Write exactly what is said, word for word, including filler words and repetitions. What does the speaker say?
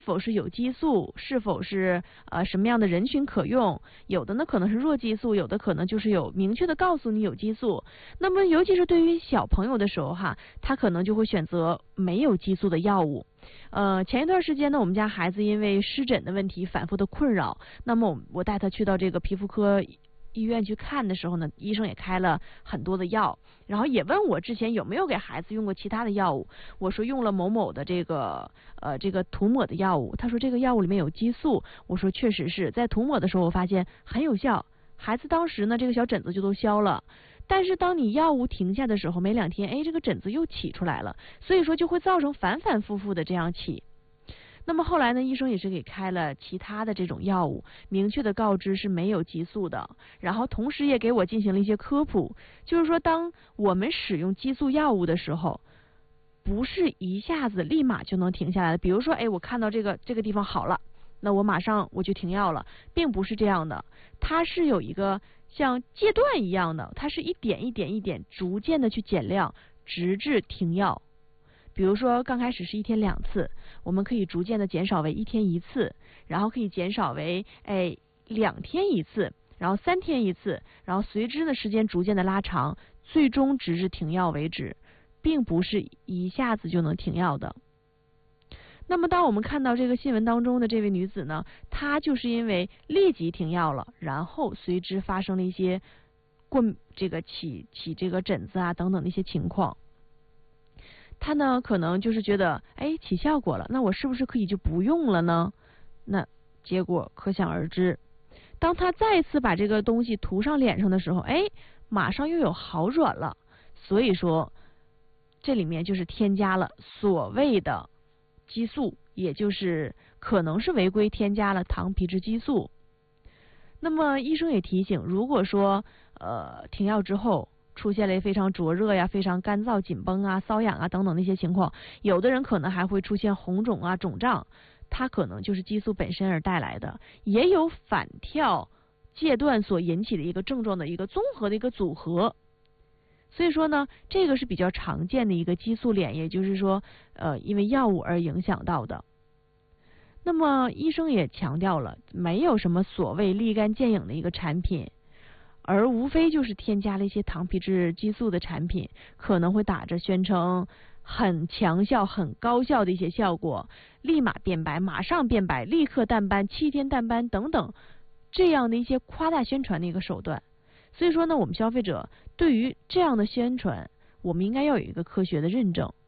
否是有激素，是否是呃什么样的人群可用，有的呢可能是弱激素，有的可能就是有明确的告诉你有激素。那么尤其是对于小朋友的时候哈，他可能就会选择没有激素的药物。呃，前一段时间呢，我们家孩子因为湿疹的问题反复的困扰，那么我我带他去到这个皮肤科医院去看的时候呢，医生也开了很多的药，然后也问我之前有没有给孩子用过其他的药物。我说用了某某的这个呃这个涂抹的药物，他说这个药物里面有激素，我说确实是在涂抹的时候我发现很有效，孩子当时呢这个小疹子就都消了。但是当你药物停下的时候，没两天，哎，这个疹子又起出来了，所以说就会造成反反复复的这样起。那么后来呢，医生也是给开了其他的这种药物，明确的告知是没有激素的，然后同时也给我进行了一些科普，就是说当我们使用激素药物的时候，不是一下子立马就能停下来的。比如说，哎，我看到这个这个地方好了，那我马上我就停药了，并不是这样的，它是有一个像阶段一样的，它是一点一点一点逐渐的去减量，直至停药。比如说刚开始是一天两次，我们可以逐渐的减少为一天一次，然后可以减少为哎两天一次，然后三天一次，然后随之呢时间逐渐的拉长，最终直至停药为止，并不是一下子就能停药的。那么当我们看到这个新闻当中的这位女子呢，她就是因为立即停药了，然后随之发生了一些过这个起起这个疹子啊等等的一些情况。他呢可能就是觉得哎起效果了，那我是不是可以就不用了呢？那结果可想而知，当他再次把这个东西涂上脸上的时候，哎马上又有好转了。所以说这里面就是添加了所谓的激素，也就是可能是违规添加了糖皮质激素。那么医生也提醒，如果说呃停药之后出现了非常灼热呀、非常干燥、紧绷啊、瘙痒啊等等的一些情况，有的人可能还会出现红肿啊、肿胀，它可能就是激素本身而带来的，也有反跳戒断所引起的一个症状的一个综合的一个组合。所以说呢，这个是比较常见的一个激素脸，也就是说呃因为药物而影响到的。那么医生也强调了，没有什么所谓立竿见影的一个产品，而无非就是添加了一些糖皮质激素的产品，可能会打着宣称很强效、很高效的一些效果，立马变白、马上变白、立刻淡斑、七天淡斑等等，这样的一些夸大宣传的一个手段。所以说呢，我们消费者对于这样的宣传，我们应该要有一个科学的认证。